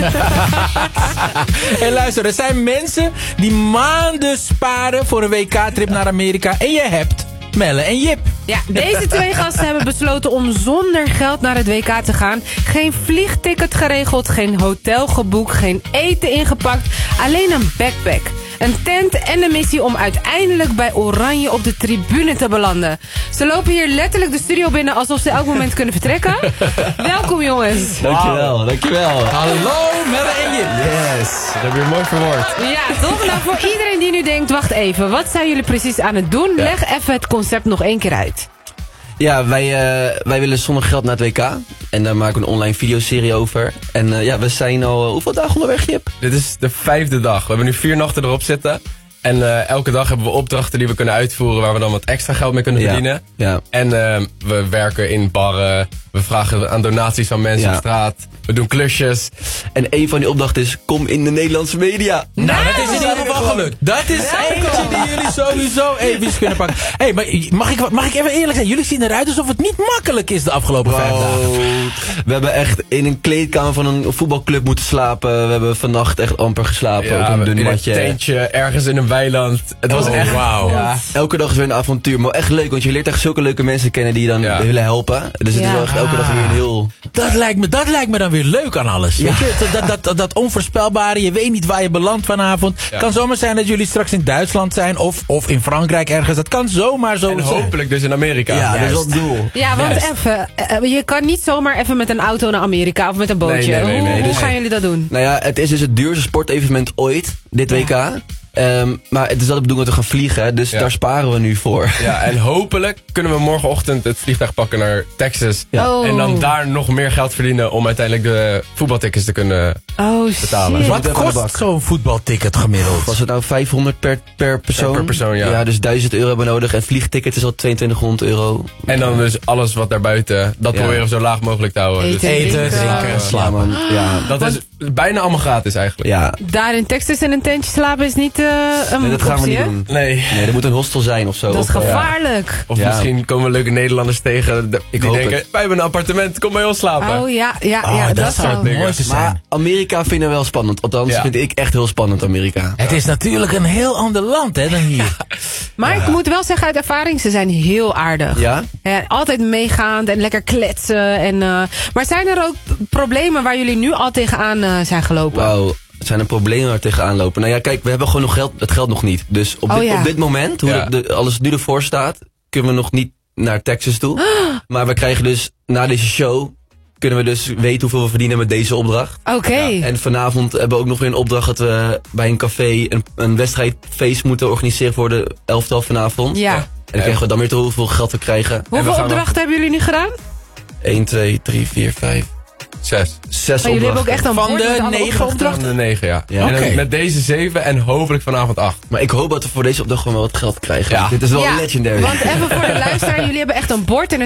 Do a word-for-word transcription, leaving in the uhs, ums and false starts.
En luister, er zijn mensen die maanden sparen voor een W K-trip naar Amerika. En je hebt Melle en Jip. Ja, deze twee gasten hebben besloten om zonder geld naar het W K te gaan. Geen vliegticket geregeld, geen hotel geboekt, geen eten ingepakt. Alleen een backpack, een tent en een missie om uiteindelijk bij Oranje op de tribune te belanden. Ze lopen hier letterlijk de studio binnen alsof ze elk moment kunnen vertrekken. Welkom jongens. Dankjewel, dankjewel. Hallo Melle en Jip. Yes, dat heb je mooi verwoord. Ja, toch? Nou, voor iedereen die nu denkt, wacht even, wat zijn jullie precies aan het doen? Ja. Leg even het concept nog één keer uit. Ja, wij, uh, wij willen zonder geld naar het W K. En daar maken we een online videoserie over. En uh, ja, we zijn al uh, hoeveel dagen onderweg, Jip? Dit is de vijfde dag. We hebben nu vier nachten erop zitten. En uh, elke dag hebben we opdrachten die we kunnen uitvoeren... waar we dan wat extra geld mee kunnen Ja, verdienen. ja. En uh, we werken in barren. We vragen aan donaties van mensen Ja. op straat. We doen klusjes. En een van die opdrachten is, kom in de Nederlandse media. Nou, dat is in ieder geval gelukt. Dat is eentje die jullie sowieso even kunnen pakken. Hé, hey, maar mag ik, mag ik even eerlijk zijn? Jullie zien eruit alsof het niet makkelijk is de afgelopen vijf dagen. Oh, we hebben echt in een kleedkamer van een voetbalclub moeten slapen. We hebben vannacht echt amper geslapen. ook Ja, op een dun in een matje. tentje, ergens in een weiland. Het was Oh, echt wauw. Ja. Elke dag is weer een avontuur, maar echt leuk, want je leert echt zulke leuke mensen kennen die je dan Ja. willen helpen. Dus het Ja. is wel echt elke dag weer een heel... Dat lijkt me, dat lijkt me dan weer leuk aan alles. Weet je? Dat, dat, dat, dat onvoorspelbare, je weet niet waar je belandt vanavond. Ja. Kan zomaar zijn dat jullie straks in Duitsland zijn of, of in Frankrijk ergens. Dat kan zomaar zo En zijn. hopelijk dus in Amerika. Ja, dat is wel Juist. het doel. Ja, want Juist. even, uh, je kan niet zomaar even met een auto naar Amerika of met een bootje. Nee, nee, nee, hoe nee, hoe nee. gaan jullie dat doen? Nou ja, het is dus het duurste sportevenement ooit, dit W K. Um, maar het is wel de bedoeling dat we gaan vliegen, dus Ja. daar sparen we nu voor. Ja, en hopelijk kunnen we morgenochtend het vliegtuig pakken naar Texas. Ja. Oh. En dan daar nog meer geld verdienen om uiteindelijk de voetbaltickets te kunnen... Oh, betalen. shit. Wat Even aan de bak. kost zo'n voetbalticket gemiddeld? Was het nou vijfhonderd per, per persoon? per persoon, ja. Ja, dus duizend euro hebben we nodig. En vliegticket is al tweeëntwintighonderd euro. En dan dus alles wat daarbuiten, dat Ja. proberen we zo laag mogelijk te houden. Eten. Dus Eten, drinken. drinken, Ja, slapen. man. Ja, dat is bijna allemaal gratis eigenlijk. ja. Daar in Texas in een tentje slapen is niet uh, een Nee, dat gaan we optie, niet hè? doen. Nee. Nee, er moet een hostel zijn of zo. Dat is Of, eh, gevaarlijk. Of Ja. misschien komen we leuke Nederlanders tegen de- die hoop denken, het. wij hebben een appartement, kom bij ons slapen. Oh ja, ja, Oh, ja. dat, Dat zou het zou... mooiste zijn. Maar Amerika vinden we wel spannend. Althans, Ja. vind ik echt heel spannend, Amerika. Het is natuurlijk een heel ander land hè, dan hier. Maar ik moet wel zeggen uit ervaring, ze zijn heel aardig. Ja? Ja, altijd meegaand en lekker kletsen. En, uh, maar zijn er ook problemen waar jullie nu al tegenaan uh, zijn gelopen? Wauw. Het zijn er problemen waar we tegenaan lopen. Nou ja, kijk, we hebben gewoon nog geld, het geld nog niet. Dus op, Oh, dit, ja. op dit moment, hoe Ja. de, de- alles nu ervoor staat, kunnen we nog niet naar Texas toe. Maar we krijgen dus, na deze show, kunnen we dus weten hoeveel we verdienen met deze opdracht. Oké. En vanavond hebben we ook nog weer een opdracht dat we bij een café een, een wedstrijdfeest moeten organiseren voor de elftal vanavond. Ja. En dan krijgen we dan weer te hoeveel geld we krijgen. En we Hoeveel gaan opdrachten hebben jullie nu gedaan? één, twee, drie, vier, vijf, Zes. zes Maar jullie hebben ook opdrachten. echt een Van bord de met alle negen opdrachten? Van de negen, ja. Ja. En dan Oké. met deze zeven en hopelijk vanavond acht. Maar ik hoop dat we voor deze opdracht gewoon wel wat geld krijgen. Ja. Dit is wel Ja, legendary. Want even voor de luisteraar, jullie hebben echt een bord en